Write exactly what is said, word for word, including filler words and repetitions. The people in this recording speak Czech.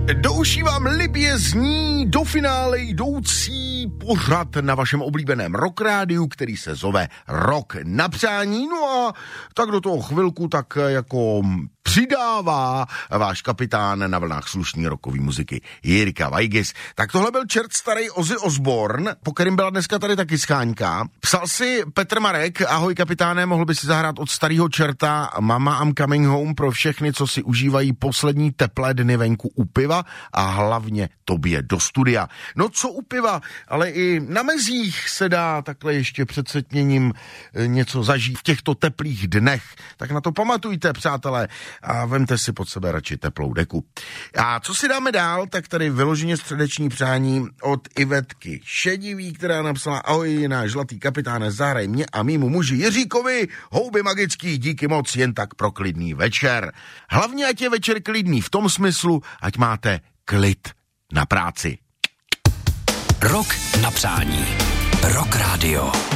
Do uší vám libě zní do finále jdoucí pořad na vašem oblíbeném rock rádiu, který se zove Rock na přání. No a tak do toho chvilku tak jako přidává váš kapitán na vlnách slušný rockový muziky Jirka Weigis. Tak tohle byl čert starý Ozzy Osbourne, po kterým byla dneska tady taky scháňka. Psal si Petr Marek: ahoj kapitáne, mohl by si zahrát od starého čerta Mama I'm Coming Home pro všechny, co si užívají poslední teplé dny venku u piva a hlavně tobě do studia. No co u piva, ale i na mezích se dá takhle ještě před setměním něco zažít v těchto teplých dnech. Tak na to pamatujte, přátelé, a vemte si pod sebe radši teplou deku. A co si dáme dál, tak tady vyloženě středeční přání od Ivetky Šedivý, která napsala: ahoj, náš zlatý kapitáne, zahraj mě a mýmu muži Jiříkovi houby magický, díky moc, jen tak pro klidný večer. Hlavně ať je večer klidný v tom smyslu, ať máte klid na práci. Rock na přání. Rock Radio.